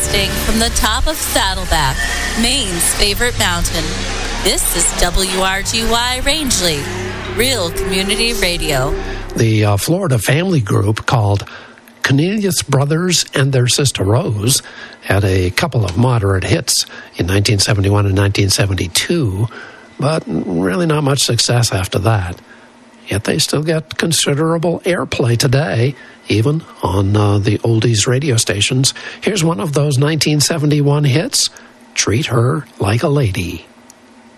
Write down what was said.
Broadcasting from the top of Saddleback, Maine's favorite mountain. This is WRGY Rangeley, Real Community Radio. The Florida family group called Cornelius Brothers and their sister Rose had a couple of moderate hits in 1971 and 1972, but really not much success after that. Yet they still get considerable airplay today, even on the oldies radio stations. Here's one of those 1971 hits, Treat Her Like a Lady.